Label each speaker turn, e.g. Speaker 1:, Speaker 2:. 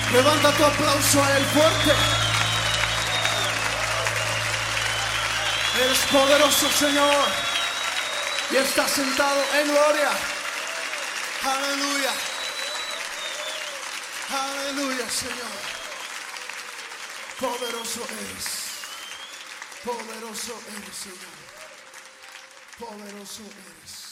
Speaker 1: Levanta tu aplauso a Él fuerte. Eres poderoso, Señor, y está sentado en gloria. Aleluya. Aleluya, Señor. Poderoso eres. Poderoso eres, Señor. Poderoso eres.